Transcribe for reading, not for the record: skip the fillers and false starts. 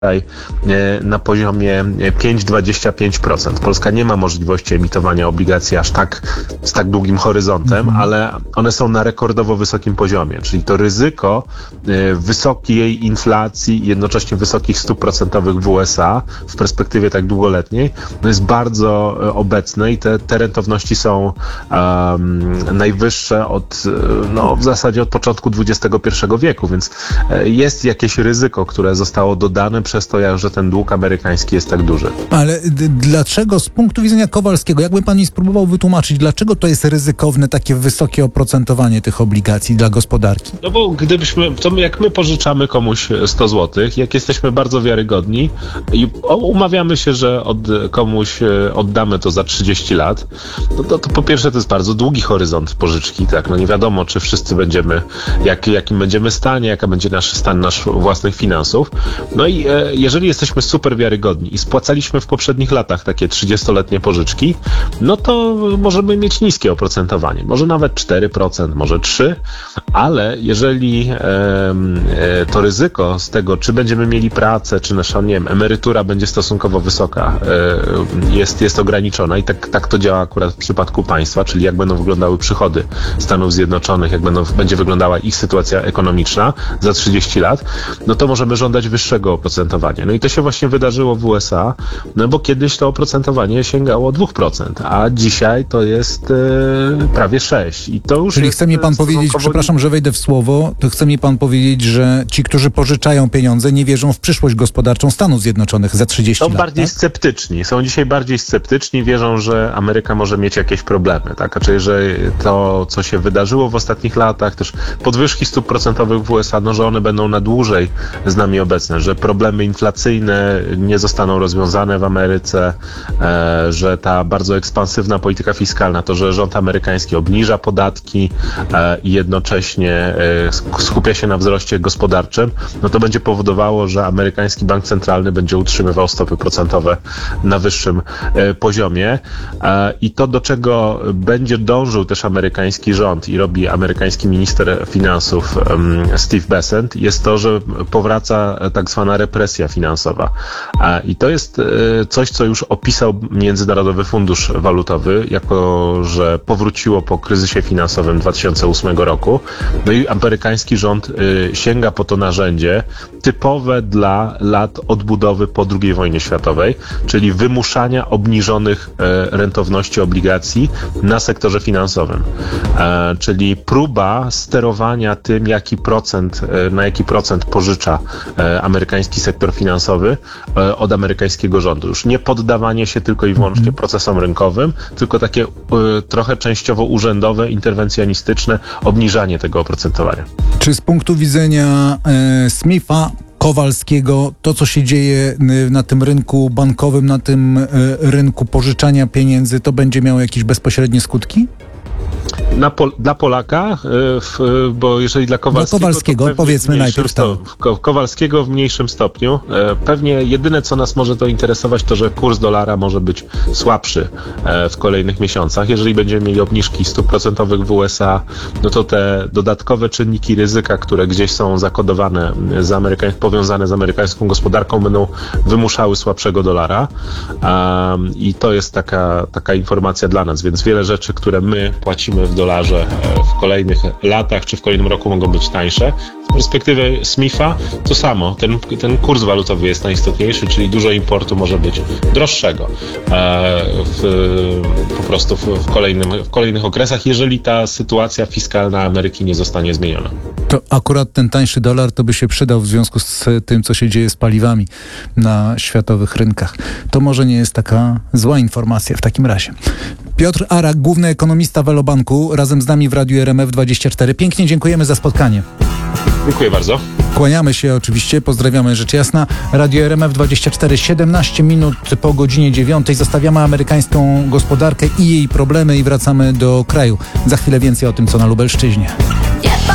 na poziomie 5,25%. Polska nie ma możliwości emitowania obligacji aż tak z tak długim horyzontem, ale one są na rekordowo wysokim poziomie, czyli to ryzyko wysokiej inflacji i jednocześnie wysokich stóp procentowych w USA w perspektywie tak długoletniej jest bardzo obecne i te rentowności są najwyższe w zasadzie od początku XXI wieku, więc jest jakieś ryzyko, które zostało dodane przez to, że ten dług amerykański jest tak duży. Ale dlaczego z punktu widzenia Kowalskiego, jakby pan mi spróbował wytłumaczyć, dlaczego to jest ryzykowne takie wysokie oprocentowanie tych obligacji dla gospodarki? No bo jak my pożyczamy komuś 100 zł, jak jesteśmy bardzo wiarygodni i umawiamy się, że komuś oddamy to za 30 lat, to po pierwsze to jest bardzo długi horyzont pożyczki, tak? No nie wiadomo, czy wszyscy będziemy, jakim będziemy stanie, jaka będzie nasz stan własnych finansów. No i jeżeli jesteśmy super wiarygodni i spłacaliśmy w poprzednich latach takie 30-letnie pożyczki, no to możemy mieć niskie oprocentowanie. Może nawet 4%, może 3%, ale jeżeli to ryzyko z tego, czy będziemy mieli pracę, czy nasza, emerytura będzie stosunkowo wysoka, jest ograniczona i tak to działa akurat w przypadku państwa, czyli jak będą wyglądały przychody Stanów Zjednoczonych, jak będzie wyglądała ich sytuacja ekonomiczna za 30 lat, no to możemy żądać wyższego oprocentowania. No i to się właśnie wydarzyło w USA, no bo kiedyś to oprocentowanie sięgało 2%, a dzisiaj to jest prawie 6%. I to już czyli chce mi pan powiedzieć, przepraszam, że wejdę w słowo, to chce mi pan powiedzieć, że ci, którzy pożyczają pieniądze, nie wierzą w przyszłość gospodarczą Stanów Zjednoczonych za 30 lat. Są bardziej sceptyczni. Są dzisiaj bardziej sceptyczni, wierzą, że Ameryka może mieć jakieś problemy, tak? Czyli, że to, co się wydarzyło w ostatnich latach, też podwyżki stóp procentowych w USA, no, że one będą na dłużej z nami obecne, że problemy inflacyjne nie zostaną rozwiązane w Ameryce, że ta bardzo ekspansywna polityka fiskalna, to, że rząd amerykański obniża podatki i jednocześnie skupia się na wzroście gospodarczym, no to będzie powodowało, że amerykański bank centralny będzie utrzymywał stopy procentowe na wyższym poziomie i to, do czego będzie dążył też amerykański rząd i robi amerykański minister finansów Steve Bessent, jest to, że powraca tak zwana represja finansowa. I to jest coś, co już opisał Międzynarodowy Fundusz Walutowy, jako że powróciło po kryzysie finansowym 2008 roku. No i amerykański rząd sięga po to narzędzie typowe dla lat odbudowy po II wojnie światowej, czyli wymuszania obniżonych rentowności obligacji na sektorze finansowym. Czyli próba sterowania tym, na jaki procent pożycza amerykański sektor finansowy od amerykańskiego rządu. Już nie poddawanie się tylko i wyłącznie procesom rynkowym, tylko takie trochę częściowo urzędowe, interwencjonistyczne obniżanie tego oprocentowania. Czy z punktu widzenia Smitha, Kowalskiego, to co się dzieje na tym rynku bankowym, na tym rynku pożyczania pieniędzy, to będzie miało jakieś bezpośrednie skutki? Dla Polaka, bo jeżeli dla Kowalskiego powiedzmy najpierw to. Kowalskiego w mniejszym stopniu. Pewnie jedyne, co nas może to interesować, to, że kurs dolara może być słabszy w kolejnych miesiącach. Jeżeli będziemy mieli obniżki stóp procentowych w USA, no to te dodatkowe czynniki ryzyka, które gdzieś są zakodowane, powiązane z amerykańską gospodarką, będą wymuszały słabszego dolara. I to jest taka informacja dla nas, więc wiele rzeczy, które my płacimy w dolarze w kolejnych latach czy w kolejnym roku mogą być tańsze. Z perspektywy Smitha to samo. Ten kurs walutowy jest najistotniejszy, czyli dużo importu może być droższego po prostu w kolejnych okresach, jeżeli ta sytuacja fiskalna Ameryki nie zostanie zmieniona. To akurat ten tańszy dolar to by się przydał w związku z tym, co się dzieje z paliwami na światowych rynkach. To może nie jest taka zła informacja w takim razie. Piotr Arak, główny ekonomista Velobanku, razem z nami w Radiu RMF24. Pięknie dziękujemy za spotkanie. Dziękuję bardzo. Kłaniamy się oczywiście, pozdrawiamy rzecz jasna. Radio RMF24, 17 minut po godzinie 9. Zostawiamy amerykańską gospodarkę i jej problemy i wracamy do kraju. Za chwilę więcej o tym, co na Lubelszczyźnie.